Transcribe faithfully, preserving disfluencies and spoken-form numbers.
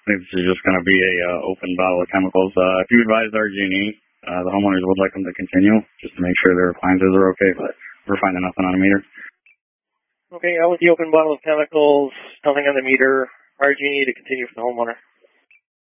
think this is just going to be a uh, open bottle of chemicals. Uh, if you advise R G and E, uh, the homeowners would like them to continue, just to make sure their appliances are okay, but we're finding nothing on the meter. Okay, out with the open bottle of chemicals, nothing on the meter, R G and E to continue for the homeowner.